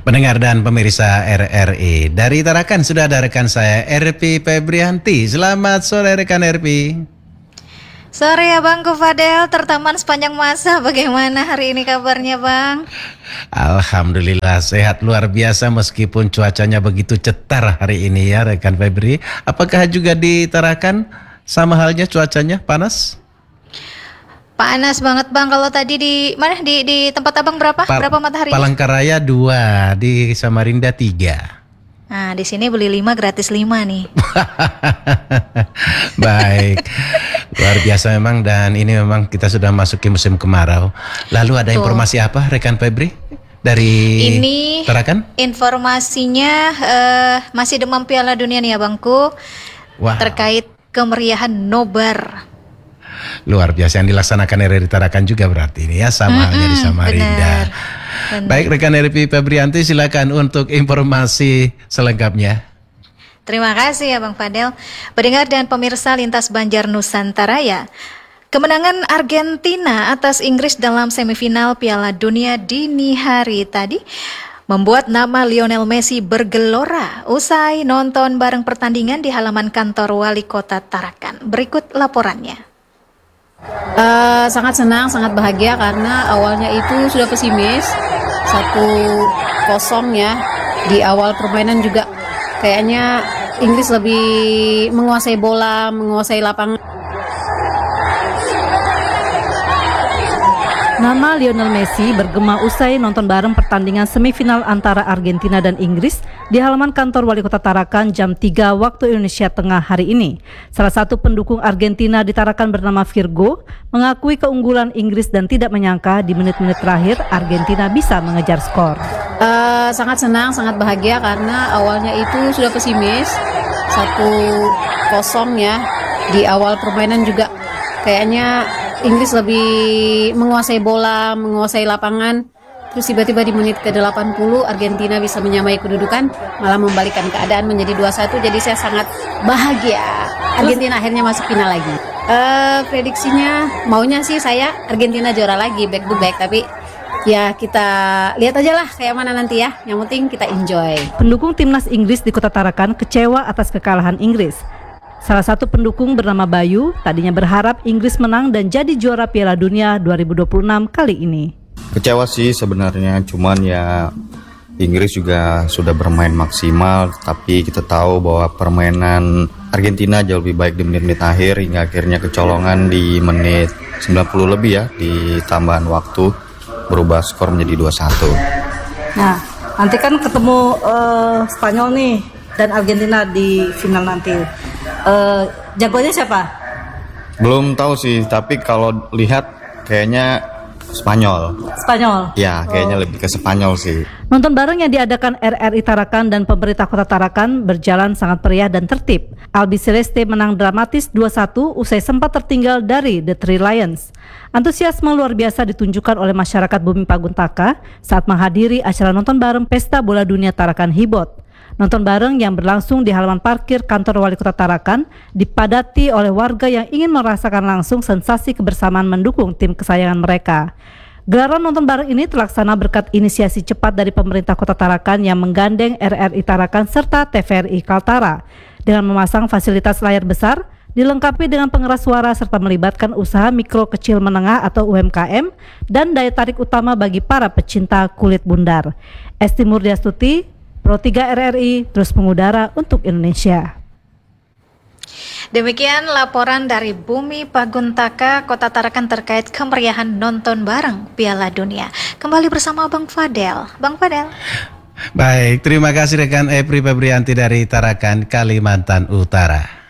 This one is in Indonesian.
Pendengar dan pemirsa RRI, dari Tarakan sudah ada rekan saya RP Febrianti. Selamat sore rekan RP. Sore ya Bang Fadel, tertaman sepanjang masa. Bagaimana hari ini kabarnya Bang? Alhamdulillah sehat luar biasa meskipun cuacanya begitu cetar hari ini ya rekan Febri. Apakah juga di Tarakan sama halnya cuacanya panas? Panas banget Bang. Kalau tadi di mana di tempat Abang berapa? Berapa matahari? Palangkaraya 2, di Samarinda 3. Nah, di sini beli 5 gratis 5 nih. Baik. Luar biasa memang, dan ini memang kita sudah masuk ke musim kemarau. Lalu ada informasi apa rekan Febri dari ini Tarakan? Informasinya masih demam Piala Dunia nih Abangku. Wow. Terkait kemeriahan nobar. Luar biasa yang dilaksanakan RRI Tarakan juga berarti ini ya, sama halnya di Samarinda. Benar. Baik rekan RP Febrianti, silakan untuk informasi selengkapnya. Terima kasih ya Bang Fadel. Pendengar dan pemirsa Lintas Banjar Nusantara ya. Kemenangan Argentina atas Inggris dalam semifinal Piala Dunia dini hari tadi membuat nama Lionel Messi bergelora usai nonton bareng pertandingan di halaman kantor wali kota Tarakan. Berikut laporannya. Sangat senang, sangat bahagia karena awalnya itu sudah pesimis 1-0 ya. Di awal permainan juga kayaknya Inggris lebih menguasai bola, menguasai lapangan. Nama Lionel Messi bergema usai nonton bareng pertandingan semifinal antara Argentina dan Inggris di halaman kantor wali kota Tarakan jam 3 waktu Indonesia Tengah hari ini. Salah satu pendukung Argentina di Tarakan bernama Virgo mengakui keunggulan Inggris dan tidak menyangka di menit-menit terakhir Argentina bisa mengejar skor. Sangat senang, sangat bahagia karena awalnya itu sudah pesimis 1-0 ya. Di awal permainan juga kayaknya Inggris lebih menguasai bola, menguasai lapangan. Terus tiba-tiba di menit ke-80 Argentina bisa menyamai kedudukan, malah membalikkan keadaan menjadi 2-1. Jadi saya sangat bahagia. Argentina akhirnya masuk final lagi. Prediksinya maunya sih saya Argentina juara lagi back to back, tapi ya kita lihat aja lah kayak mana nanti ya. Yang penting kita enjoy. Pendukung timnas Inggris di kota Tarakan kecewa atas kekalahan Inggris. Salah satu pendukung bernama Bayu tadinya berharap Inggris menang dan jadi juara Piala Dunia 2026 kali ini. Kecewa sih sebenarnya, cuman ya Inggris juga sudah bermain maksimal, tapi kita tahu bahwa permainan Argentina jauh lebih baik di menit-menit akhir hingga akhirnya kecolongan di menit 90 lebih ya, di tambahan waktu berubah skor menjadi 2-1. Nah, nanti kan ketemu Spanyol nih dan Argentina di final nanti. Jagonya siapa? Belum tahu sih, tapi kalau lihat kayaknya Spanyol. Ya, kayaknya lebih ke Spanyol sih. Nonton bareng yang diadakan RRI Tarakan dan pemerintah kota Tarakan berjalan sangat meriah dan tertib. Albi Celeste menang dramatis 2-1 usai sempat tertinggal dari The Three Lions. Antusiasme luar biasa ditunjukkan oleh masyarakat Bumi Paguntaka saat menghadiri acara nonton bareng Pesta Bola Dunia Tarakan Hibot. Nonton bareng yang berlangsung di halaman parkir kantor wali kota Tarakan dipadati oleh warga yang ingin merasakan langsung sensasi kebersamaan mendukung tim kesayangan mereka. Gelaran nonton bareng ini terlaksana berkat inisiasi cepat dari pemerintah kota Tarakan yang menggandeng RRI Tarakan serta TVRI Kaltara dengan memasang fasilitas layar besar, dilengkapi dengan pengeras suara serta melibatkan usaha mikro kecil menengah atau UMKM dan daya tarik utama bagi para pecinta kulit bundar. Esti Murdiastuti, Pro 3 RRI terus mengudara untuk Indonesia. Demikian laporan dari Bumi Paguntaka, Kota Tarakan terkait kemeriahan nonton bareng Piala Dunia. Kembali bersama Bang Fadel. Bang Fadel. Baik, terima kasih rekan Epri Febrianti dari Tarakan, Kalimantan Utara.